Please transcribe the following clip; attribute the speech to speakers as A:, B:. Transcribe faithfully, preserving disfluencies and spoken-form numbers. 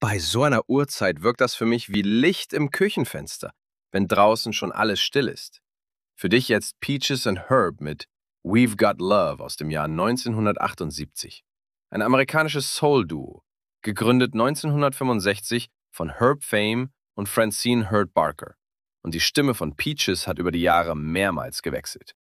A: Bei so einer Uhrzeit wirkt das für mich wie Licht im Küchenfenster, wenn draußen schon alles still ist. Für dich jetzt Peaches and Herb mit We've Got Love aus dem Jahr neunzehnhundertachtundsiebzig. Ein amerikanisches Soul-Duo, gegründet neunzehnhundertfünfundsechzig von Herb Fame und Francine Hurd Barker. Und die Stimme von Peaches hat über die Jahre mehrmals gewechselt.